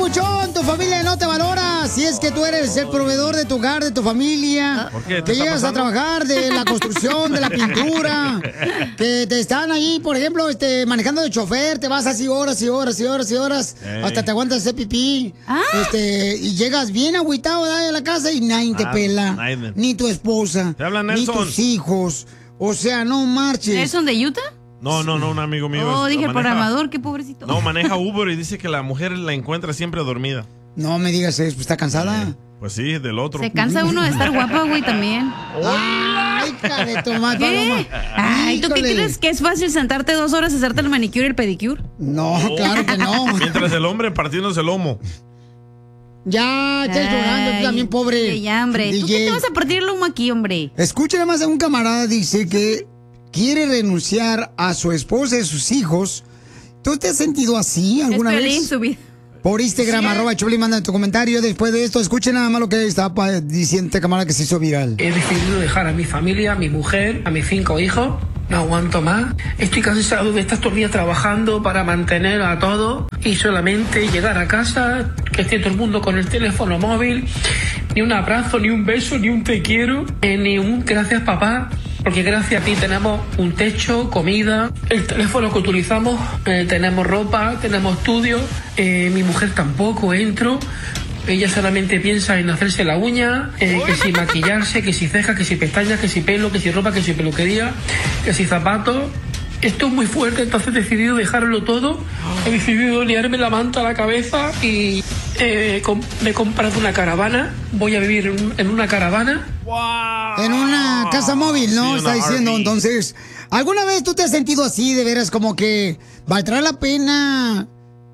papuchón, tu familia no te valora. Si es que tú eres el proveedor de tu hogar, de tu familia. ¿Por qué? Que llegas a trabajar de la construcción, de la pintura. Que te están ahí, por ejemplo, manejando de chofer. Te vas así horas y horas y horas y horas. Hasta te aguantas hacer pipí. Y llegas bien agüitado de la casa y nadie te pela. Ni tu esposa. Te habla ni Nelson. tus hijos. O sea, no marches. ¿Nelson de Utah? No, un amigo mío. Oh, dije el maneja- programador, qué pobrecito. No, maneja Uber y dice que la mujer la encuentra siempre dormida. No me digas eso, ¿está cansada? Pues sí, del otro. Se cansa uno de estar guapa, güey, también. ¡Ay, hija de tu madre, ¿Qué? Ay, ¿tú qué Híjole. crees que es fácil sentarte 2 horas a hacerte el manicure y el pedicure? No, claro que no. Mientras el hombre partiéndose el lomo. Ya, estás llorando, tú también, pobre. Ya, hombre. ¿Tú qué te vas a partir el lomo aquí, hombre? Escucha nada más a un camarada, dice que quiere renunciar a su esposa y sus hijos. ¿Tú te has sentido así alguna Es Piolín, vez? su vida. Por Instagram, @Choplin, manda tu comentario. Después de esto, escuchen nada más lo que está diciendo este camarada que se hizo viral. He decidido dejar a mi familia, a mi mujer, a mis 5 hijos. No aguanto más. Estoy cansado de estar todo el día trabajando para mantener a todos y solamente llegar a casa, que esté todo el mundo con el teléfono móvil. Ni un abrazo, ni un beso, ni un te quiero, ni un gracias papá. Porque gracias a ti tenemos un techo, comida, el teléfono que utilizamos, tenemos ropa, tenemos estudio. Mi mujer tampoco entro. Ella solamente piensa en hacerse la uña, que si maquillarse, que si cejas, que si pestañas, que si pelo, que si ropa, que si peluquería, que si zapatos. Esto es muy fuerte, entonces he decidido dejarlo todo. He decidido liarme la manta a la cabeza y me he comprado una caravana. Voy a vivir en una caravana. En una casa móvil, ¿no? Sí, Está una diciendo, RV. entonces, ¿alguna vez tú te has sentido así, de veras, como que valdrá la pena,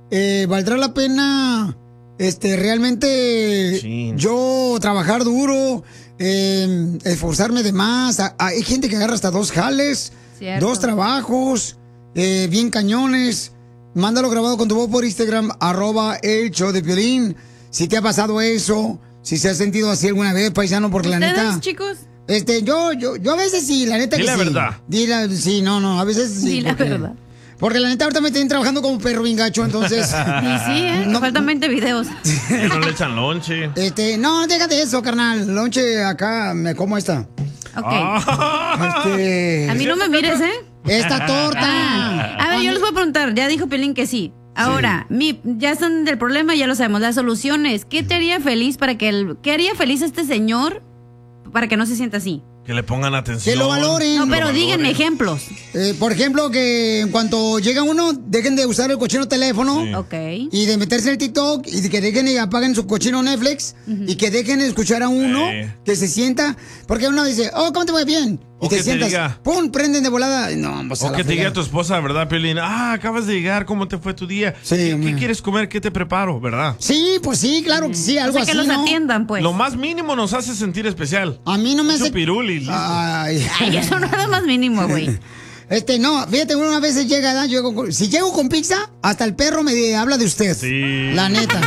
realmente yo trabajar duro, esforzarme de más? Hay gente que agarra hasta 2 jales, Cierto. 2 trabajos, bien cañones. Mándalo grabado con tu voz por Instagram, @el show de Piolín. Si te ha pasado eso, si se ha sentido así alguna vez, paisano, porque la ¿Ustedes, neta... chicos? Yo a veces sí, la neta Di que la sí. verdad. Sí, no, a veces sí. Di la porque- verdad. Porque la neta ahorita me tienen trabajando como perro bien gacho, entonces... Y sí, ¿eh? Faltan 20 videos. Que no le echan lonche. No, déjate eso, carnal. Lonche acá, me como esta. Ok. Ah. A mí no me mires, ¿eh? Esta torta. A ver, yo les voy a preguntar. Ya dijo Pelín que sí. Ahora, ya están del problema, ya lo sabemos. Las soluciones. ¿Qué te haría feliz qué haría feliz a este señor para que no se sienta así? Que le pongan atención. Que lo valoren. No, pero díganme ejemplos. Por ejemplo, que en cuanto llega uno, dejen de usar el cochino teléfono. Sí. Ok. Y de meterse en el TikTok. Y de que dejen y apaguen su cochino Netflix. Y que dejen de escuchar a uno. Que se sienta. Porque uno dice, oh, ¿cómo te va bien? Y O te que te sientas. diga. ¡Pum! Prenden de volada. No, vamos a O la que te diga fregada. tu esposa, ¿verdad, Piolín? Acabas de llegar, ¿cómo te fue tu día? ¿Qué quieres comer? ¿Qué te preparo? ¿Verdad? Sí, pues sí, claro que sí, algo así, ¿no? pues. Lo más mínimo nos hace sentir especial. A mí no me Un hace... chupirul y listo. Ay, eso no es lo más mínimo, güey. No, fíjate, uno a veces llega, ¿verdad? Si llego con pizza, hasta el perro me habla de usted. Sí. La neta.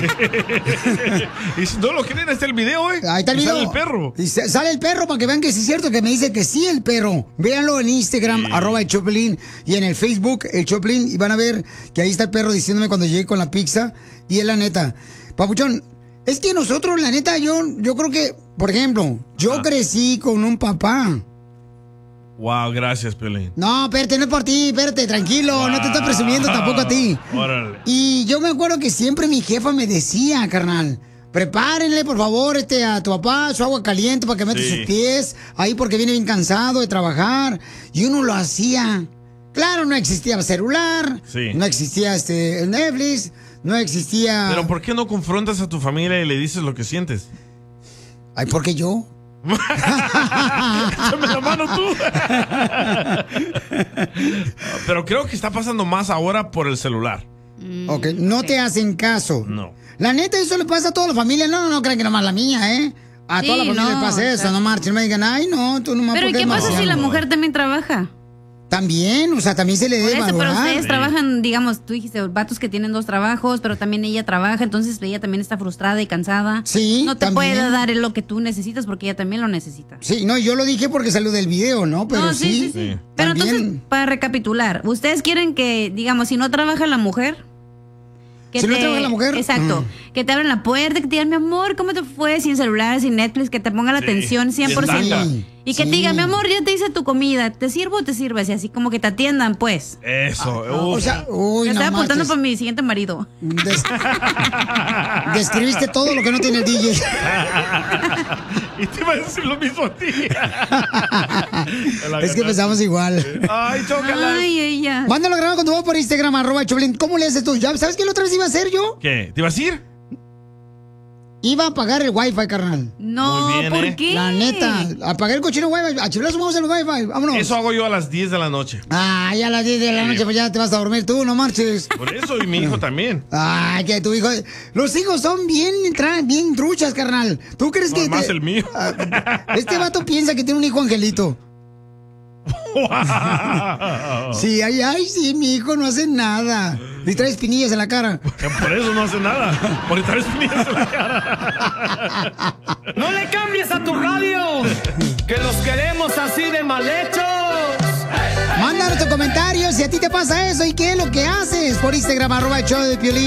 Y si no lo creen, ahí está el video, ¿eh? Ahí está el Y video. sale el perro. Y sale el perro para que vean que sí es cierto, que me dice que sí el perro. Véanlo en Instagram, @el Choplin, y en el Facebook, el Choplin, y van a ver que ahí está el perro diciéndome cuando llegue con la pizza. Y es la neta. Papuchón, es que nosotros, la neta, yo creo que, por ejemplo, yo crecí con un papá. Wow, gracias, Piolín. No, espérate, no es por ti, espérate, tranquilo, no te estoy presumiendo tampoco a ti. Órale. Y yo me acuerdo que siempre mi jefa me decía, carnal, prepárenle, por favor, a tu papá su agua caliente para que meta sus pies ahí porque viene bien cansado de trabajar. Y uno lo hacía. Claro, no existía el celular, no existía el Netflix, no existía... Pero ¿por qué no confrontas a tu familia y le dices lo que sientes? Ay, ¿por qué yo? Échame la mano tú. Pero creo que está pasando más ahora por el celular. Ok, no te hacen caso. No. La neta, eso le pasa a toda la familia. No crean que nomás la mía, ¿eh? A Sí, toda la familia no, le pasa eso. exacto. No marchen, no me digan, ay, no, tú nomás Pero ¿y porque qué es pasa si la marciano. mujer también trabaja? También, o sea, también se le Por debe eso, pero valorar. ustedes trabajan, digamos, tú dijiste, vatos que tienen 2 trabajos, pero también ella trabaja, entonces ella también está frustrada y cansada. Sí, no te también. puede dar lo que tú necesitas porque ella también lo necesita. Sí, no, yo lo dije porque salió del video, ¿no? Pero No, sí. Pero también. entonces, para recapitular, ¿ustedes quieren que, digamos, si no trabaja la mujer? Si no trabaja la mujer. Exacto. Que te abran la puerta, que te digan, mi amor, ¿cómo te fue? Sin celular, sin Netflix, que te ponga la atención 100%. Sí. Y que te digan, mi amor, ya te hice tu comida, ¿te sirvo o te sirves? Y así como que te atiendan, pues. Eso. O sea, uy, Me no estaba apuntando marches. para mi siguiente marido. Describiste todo lo que no tiene el DJ. Y te iba a decir lo mismo a ti. Es que pensamos igual. Ay, chócalas. Ay, ella. Mándalo grabado con tu voz por Instagram, @Choplin. ¿Cómo le haces tú? ¿Ya sabes qué la otra vez iba a hacer yo? ¿Qué? ¿Te ibas a ir? Iba a apagar el wifi, carnal. No, Muy bien, ¿por qué? La neta, apagar el cochino wifi. A Chiflazo vamos al wifi. Vámonos. Eso hago yo a las 10 de la noche. Ya a las 10 de la noche, pues ya te vas a dormir tú, no marches. Por eso, y mi hijo también. Ay, que tu hijo. Los hijos son bien truchas, carnal. ¿Tú crees que.? Más el mío. Este vato piensa que tiene un hijo angelito. Wow. Sí, sí, mi hijo no hace nada. Y trae espinillas en la cara. Por eso no hace nada. Porque traes espinillas en la cara. ¡No le cambies a tu radio! ¡Que los queremos así de mal hechos! Mándanos tu comentario si a ti te pasa eso y qué es lo que haces por Instagram, @el show de Piolín.